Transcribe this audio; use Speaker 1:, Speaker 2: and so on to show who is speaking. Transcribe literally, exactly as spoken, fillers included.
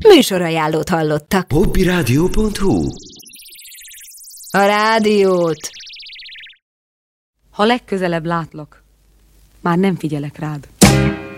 Speaker 1: Műsorajánlót hallottak.
Speaker 2: hobbiradio pont hu.
Speaker 1: A rádiót.
Speaker 3: Ha legközelebb látlak, már nem figyelek rád.